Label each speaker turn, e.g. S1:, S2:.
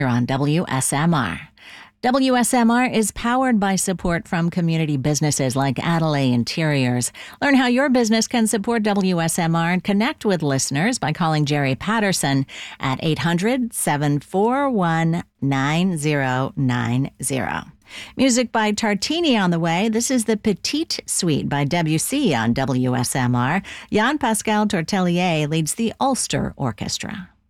S1: on WSMR. WSMR is powered by support from community businesses like Adelaide Interiors. Learn how your business can support WSMR and connect with listeners by calling Jerry Patterson at 800-741-9090. Music by Tartini on the way. This is the Petite Suite by Debussy on WSMR. Jan-Pascal Tortelier leads the Ulster Orchestra.